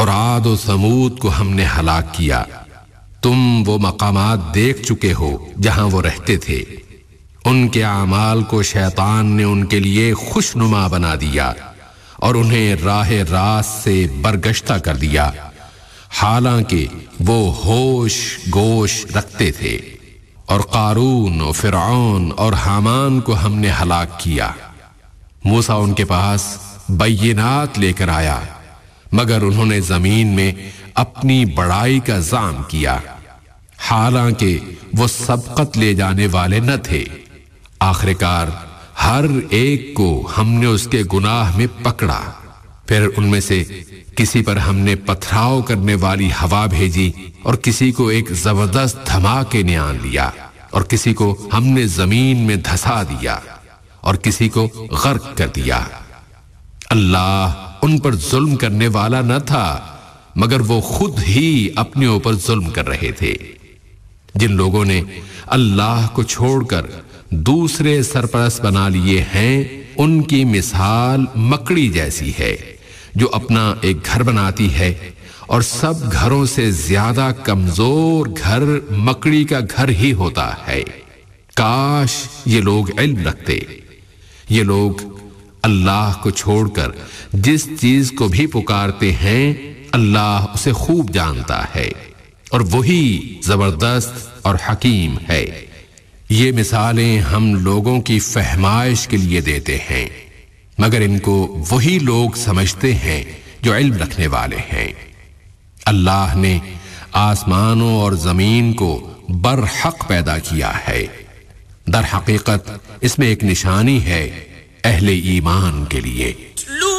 اور عاد و ثمود کو ہم نے ہلاک کیا، تم وہ مقامات دیکھ چکے ہو جہاں وہ رہتے تھے۔ ان کے اعمال کو شیطان نے ان کے لیے خوشنما بنا دیا اور انہیں راہ راست سے برگشتہ کر دیا، حالانکہ وہ ہوش گوش رکھتے تھے۔ اور قارون و فرعون اور حامان کو ہم نے ہلاک کیا۔ موسیٰ ان کے پاس بینات لے کر آیا، مگر انہوں نے زمین میں اپنی بڑائی کا زعم کیا، حالانکہ وہ سبقت لے جانے والے نہ تھے۔ آخرکار ہر ایک کو ہم نے اس کے گناہ میں پکڑا، پھر ان میں سے کسی پر ہم نے پتھراؤ کرنے والی ہوا بھیجی، اور کسی کو ایک زبردست دھماکے نے آن لیا، اور کسی کو ہم نے زمین میں دھسا دیا، اور کسی کو غرق کر دیا۔ اللہ ان پر ظلم کرنے والا نہ تھا، مگر وہ خود ہی اپنے اوپر ظلم کر رہے تھے۔ جن لوگوں نے اللہ کو چھوڑ کر دوسرے سرپرست بنا لیے ہیں، ان کی مثال مکڑی جیسی ہے جو اپنا ایک گھر بناتی ہے، اور سب گھروں سے زیادہ کمزور گھر مکڑی کا گھر ہی ہوتا ہے۔ کاش یہ لوگ علم رکھتے۔ یہ لوگ اللہ کو چھوڑ کر جس چیز کو بھی پکارتے ہیں، اللہ اسے خوب جانتا ہے، اور وہی زبردست اور حکیم ہے۔ یہ مثالیں ہم لوگوں کی فہمائش کے لیے دیتے ہیں، مگر ان کو وہی لوگ سمجھتے ہیں جو علم رکھنے والے ہیں۔ اللہ نے آسمانوں اور زمین کو برحق پیدا کیا ہے، در حقیقت اس میں ایک نشانی ہے اہل ایمان کے لیے۔